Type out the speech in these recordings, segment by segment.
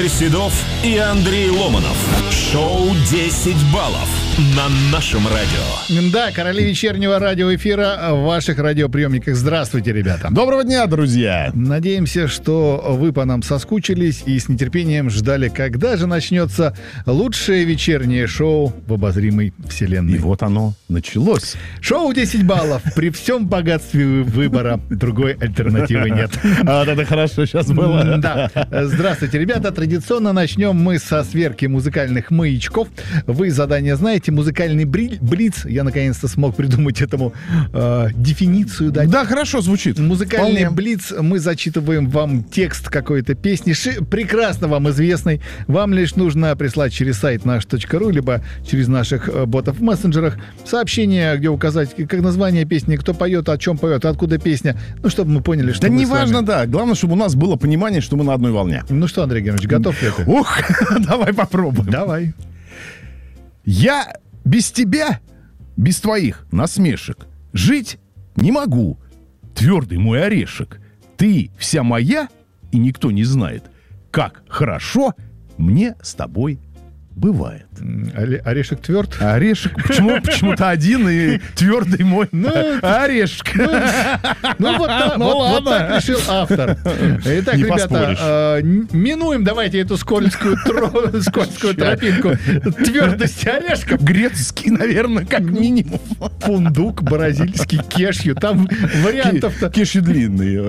Игорь Седов и Андрей Ломанов. Шоу «10 баллов» на нашем радио. Да, короли вечернего радиоэфира в ваших радиоприемниках. Здравствуйте, ребята. Доброго дня, друзья. Надеемся, что вы по нам соскучились и с нетерпением ждали, когда же начнется лучшее вечернее шоу в обозримой вселенной. И вот оно началось. Шоу «10 баллов». При всем богатстве выбора другой альтернативы нет. А вот это хорошо сейчас было. Да. Здравствуйте, ребята. Традиционно начнем мы со сверки музыкальных маячков. Вы задание знаете. Музыкальный блиц. Я наконец-то смог придумать этому дефиницию дать. Да, хорошо звучит. Музыкальный Вполне. блиц. Мы зачитываем вам текст какой-то песни, прекрасно вам известной. Вам лишь нужно прислать через сайт наш.ру, либо через наших ботов в мессенджерах сообщение, где указать как название песни, кто поет, о чем поет, откуда песня. Ну, чтобы мы поняли, что Да мы неважно, с вами. да. Главное, чтобы у нас было понимание, что мы на одной волне. Ну что, Андрей Георгиевич, готов ли ты? Ух, давай попробуем. Давай. Я без тебя, без твоих насмешек жить не могу. Твердый мой орешек. Ты вся моя, и никто не знает, как хорошо мне с тобой бывает. Орешек тверд. А орешек почему-то один и твердый мой орешек. Ну вот так решил автор. Итак, Не ребята, минуем давайте эту скользкую тропинку твердости орешка. Грецкий, наверное, как минимум. Фундук, бразильский, кешью. Там вариантов-то... Кеши длинные.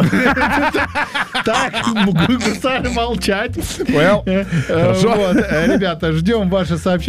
Так, гусары молчать. Хорошо. Вот, ребята, ждем ваше сообщение.